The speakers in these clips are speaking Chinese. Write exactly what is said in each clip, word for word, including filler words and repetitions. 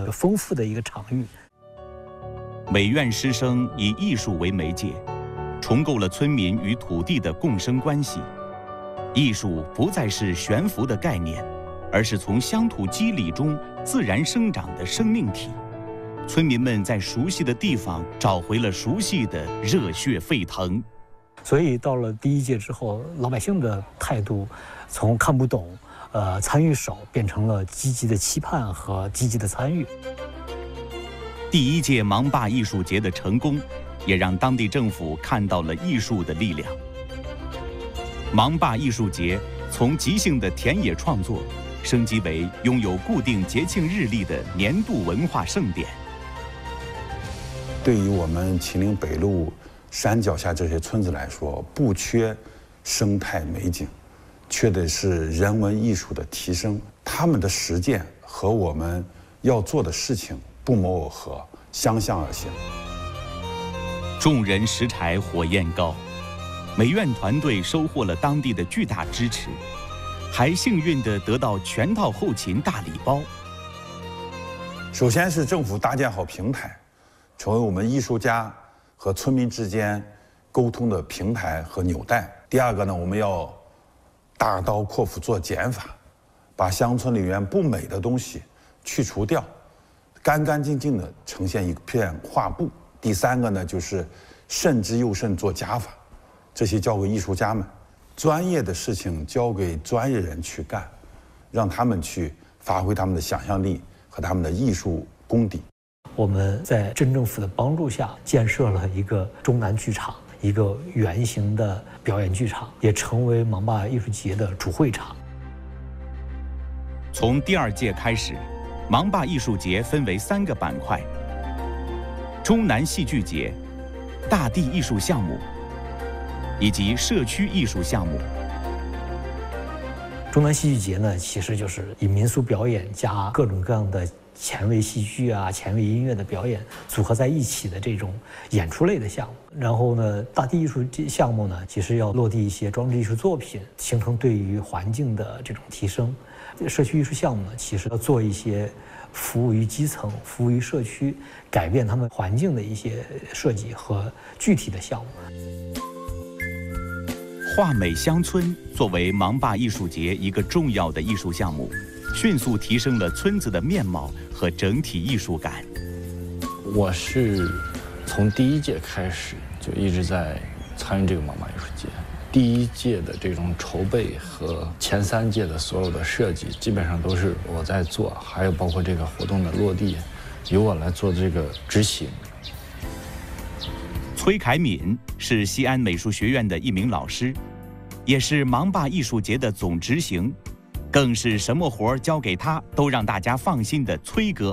丰富的一个场域。 美院师生以艺术为媒介，重构了村民与土地的共生关系。艺术不再是悬浮的概念，而是从乡土肌理中自然生长的生命体。村民们在熟悉的地方找回了熟悉的热血沸腾。 所以到了第一届之后，老百姓的态度从看不懂、呃参与少，变成了积极的期盼和积极的参与。 第一届芒坝艺术节的成功，也让当地政府看到了艺术的力量。芒坝艺术节从即兴的田野创作，升级为拥有固定节庆日历的年度文化盛典。 对于我们秦岭北路山脚下这些村子来说，不缺生态美景，缺的是人文艺术的提升。他们的实践和我们要做的事情不谋而合，相向而行。 众人拾柴火焰高，美院团队收获了当地的巨大支持，还幸运地得到全套后勤大礼包。 首先是政府搭建好平台，成为我们艺术家和村民之间沟通的平台和纽带。第二个呢，我们要大刀阔斧做减法，把乡村里面不美的东西去除掉，干干净净的呈现一片画布。第三个呢，就是慎之又慎做加法，这些交给艺术家们，专业的事情交给专业人去干，让他们去发挥他们的想象力和他们的艺术功底。 我们在镇政府的帮助下，建设了一个中南剧场，一个圆形的表演剧场，也成为芒坝艺术节的主会场。 从第二届开始，芒坝艺术节分为三个板块：中南戏剧节、大地艺术项目以及社区艺术项目。 中南戏剧节呢，其实就是以民俗表演加各种各样的前卫戏剧啊、前卫音乐的表演组合在一起的这种演出类的项目。然后呢，大地艺术项目呢，其实要落地一些装置艺术作品，形成对于环境的这种提升。社区艺术项目呢，其实要做一些服务于基层、服务于社区、改变他们环境的一些设计和具体的项目。 画美乡村作为芒坝艺术节一个重要的艺术项目，迅速提升了村子的面貌和整体艺术感。 我是从第一届开始就一直在参与这个芒坝艺术节。第一届的这种筹备和前三届的所有的设计，基本上都是我在做，还有包括这个活动的落地，由我来做这个执行。 崔凯敏是西安美术学院的一名老师，也是芒坝艺术节的总执行，更是什么活儿交给他都让大家放心的崔哥。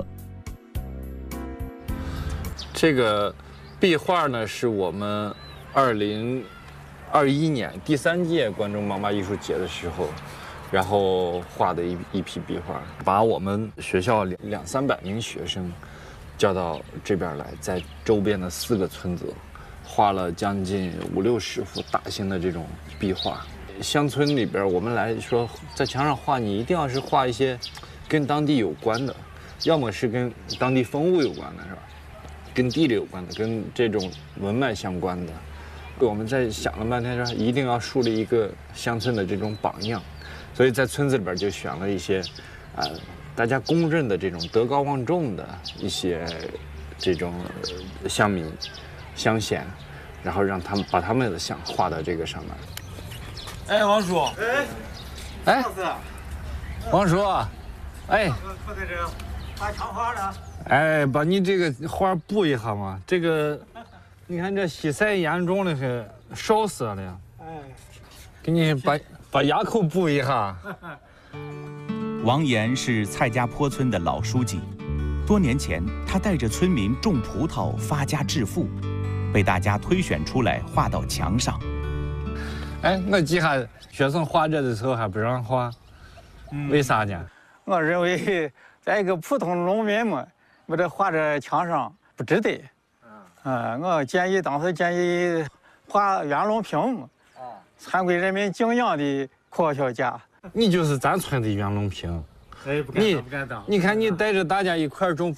这个壁画呢，是我们二零二一年第三届关中芒坝艺术节的时候，然后画的一一批壁画，把我们学校两两三百名学生叫到这边来，在周边的四个村子画了将近五六十幅大型的这种壁画。乡村里边，我们来说，在墙上画，你一定要是画一些跟当地有关的，要么是跟当地风物有关的，是吧？跟地理有关的，跟这种文脉相关的。我们在想了半天，说一定要树立一个乡村的这种榜样，所以在村子里边就选了一些，呃，大家公认的这种德高望重的一些这种乡民、乡贤，然后让他们把他们的像画到这个上面。 哎，王叔， 哎， 哎，王叔，哎， 不在这打墙花了。 哎，把你这个画补一下嘛，这个。你看这西晒严重的很，烧死了呀！哎，给你把把垭口补一下。 王岩是蔡家坡村的老书记，多年前他带着村民种葡萄发家致富，被大家推选出来画到墙上。 哎，我记下学生画这的时候还不让画，嗯、为啥呢？ 我认为在一个普通农民嘛，把这画在墙上不值得。嗯，我建议当时建议画袁隆平，啊，参归人民敬仰的科学家。 你就是咱村的袁隆平， 哎，不敢当，不敢当。 你看你带着大家一块种